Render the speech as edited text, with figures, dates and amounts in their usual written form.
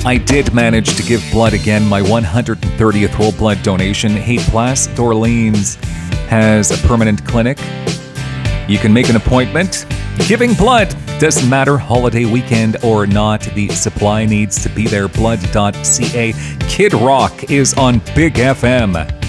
I did manage to give blood again. My 130th whole blood donation. Hey, Place d'Orleans has a permanent clinic. You can make an appointment. Giving blood doesn't matter, holiday weekend or not. The supply needs to be there. Blood.ca. Kid Rock is on Big FM.